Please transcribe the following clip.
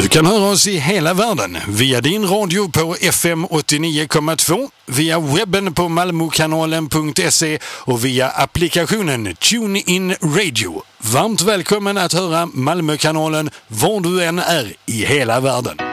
kan höra oss i hela världen via din radio på FM 89,2, via webben på malmokanalen.se och via applikationen TuneIn Radio. Varmt välkommen att höra Malmökanalen var du än är i hela världen.